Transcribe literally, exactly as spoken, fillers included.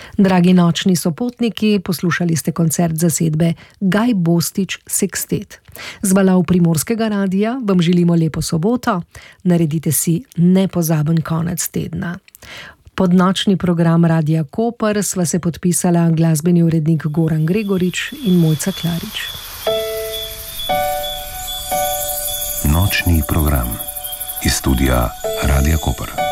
Dragi nočni sopotniki, poslušali ste koncert zasedbe Gaj Bostič Sekstet. Z valov Primorskega radia vam želimo lepo soboto, naredite si nepozaben konec tedna. Pod nočni program Radia Koper sva se podpisala glasbeni urednik Goran Gregorič in Mojca Klarič. Nočni program iz studia Radia Koper.